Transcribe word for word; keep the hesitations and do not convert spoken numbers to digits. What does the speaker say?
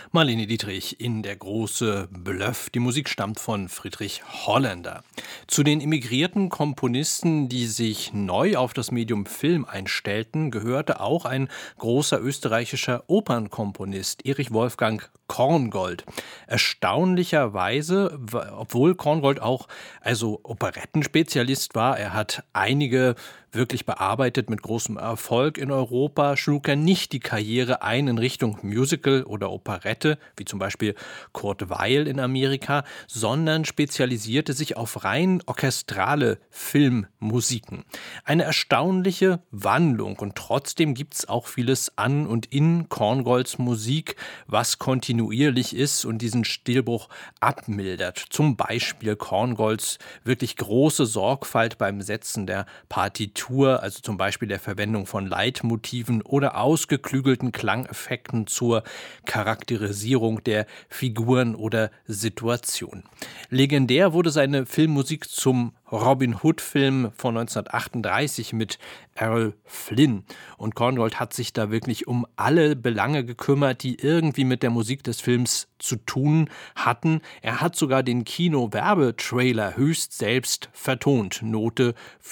Marlene Dietrich in Der große Bluff. Die Musik stammt von Friedrich Holländer. Zu den emigrierten Komponisten, die sich neu auf das Medium Film einstellten, gehörte auch ein großer österreichischer Opernkomponist, Erich Wolfgang Korngold. Erstaunlicherweise, w- obwohl Korngold auch also Operettenspezialist war, er hat einige wirklich bearbeitet mit großem Erfolg in Europa, schlug er nicht die Karriere ein in Richtung Musical oder Operette, wie zum Beispiel Kurt Weill in Amerika, sondern spezialisierte sich auf rein orchestrale Filmmusiken. Eine erstaunliche Wandlung, und trotzdem gibt es auch vieles an und in Korngolds Musik, was kontinuierlich ist und diesen Stilbruch abmildert. Zum Beispiel Korngolds wirklich große Sorgfalt beim Setzen der Partitur, also zum Beispiel der Verwendung von Leitmotiven oder ausgeklügelten Klangeffekten zur Charakterisierung der Figuren oder Situation. Legendär wurde seine Filmmusik zum Robin Hood-Film von neunzehnhundertachtunddreißig mit Errol Flynn. Und Korngold hat sich da wirklich um alle Belange gekümmert, die irgendwie mit der Musik des Films zu tun hatten. Er hat sogar den Kino-Werbetrailer höchst selbst vertont. Note